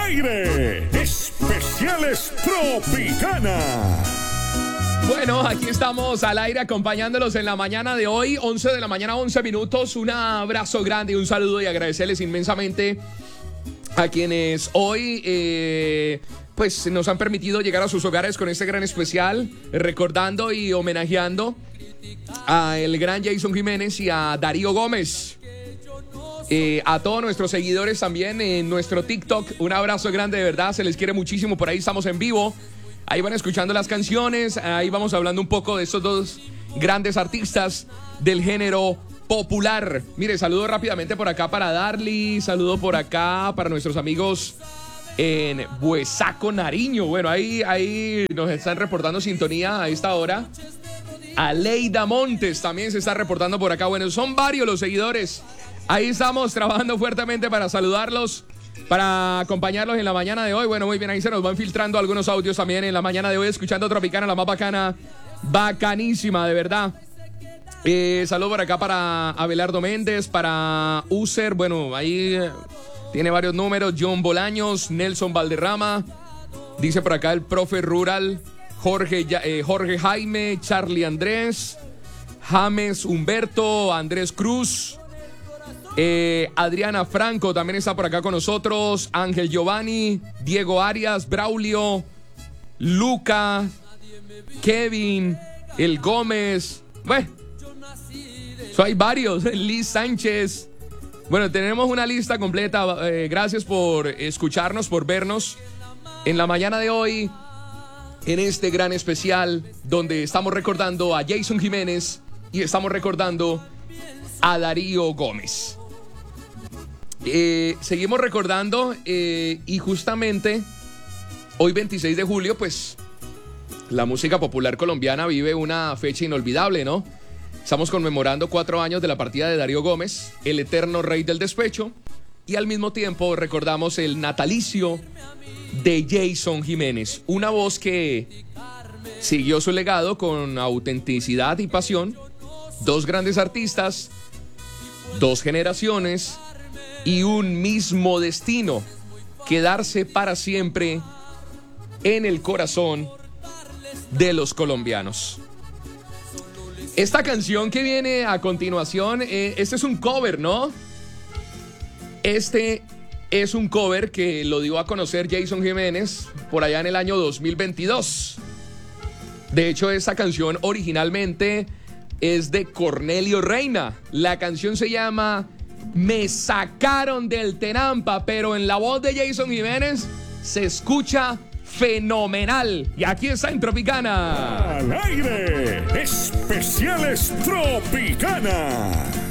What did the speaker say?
aire, Especiales Tropicana. Bueno, aquí estamos al aire acompañándolos en la mañana de hoy, 11 de la mañana, 11 minutos. Un abrazo grande y un saludo y agradecerles inmensamente a quienes hoy pues nos han permitido llegar a sus hogares con este gran especial, recordando y homenajeando a el gran Jason Jiménez y a Darío Gómez. A todos nuestros seguidores también en nuestro TikTok, un abrazo grande, de verdad, se les quiere muchísimo. Por ahí estamos en vivo, ahí van escuchando las canciones, ahí vamos hablando un poco de estos dos grandes artistas del género popular. Mire, saludo rápidamente por acá para Darly, saludo por acá para nuestros amigos en Buesaco, Nariño. Bueno, ahí nos están reportando sintonía a esta hora. Aleida Montes también se está reportando por acá. Bueno, son varios los seguidores. Ahí estamos trabajando fuertemente para saludarlos, para acompañarlos en la mañana de hoy. Bueno, muy bien, ahí se nos van filtrando algunos audios también en la mañana de hoy, escuchando Tropicana, la más bacana, bacanísima, de verdad. Saludo por acá para Abelardo Méndez, para User, bueno, ahí tiene varios números, John Bolaños, Nelson Valderrama, dice por acá el profe Rural, Jorge Jaime, Charlie Andrés, James Humberto, Andrés Cruz, Adriana Franco también está por acá con nosotros, Ángel Giovanni, Diego Arias, Braulio, Luca, Kevin, El Gómez, bueno, hay varios, Liz Sánchez. Bueno, tenemos una lista completa. Gracias por escucharnos, por vernos en la mañana de hoy, en este gran especial donde estamos recordando a Jason Jiménez y estamos recordando a Darío Gómez. Seguimos recordando y justamente hoy 26 de julio, pues la música popular colombiana vive una fecha inolvidable, ¿no? Estamos conmemorando 4 años de la partida de Darío Gómez, el eterno rey del despecho, y al mismo tiempo recordamos el natalicio de Jason Jiménez, una voz que siguió su legado con autenticidad y pasión, 2 grandes artistas, 2 generaciones y un mismo destino, quedarse para siempre en el corazón de los colombianos. Esta canción que viene a continuación, este es un cover, ¿no? Este es un cover que lo dio a conocer Jason Jiménez por allá en el año 2022. De hecho, esta canción originalmente es de Cornelio Reina. La canción se llama Me sacaron del Tenampa, pero en la voz de Jason Jiménez se escucha fenomenal. Y aquí está en Tropicana. Al aire, Especiales Tropicana.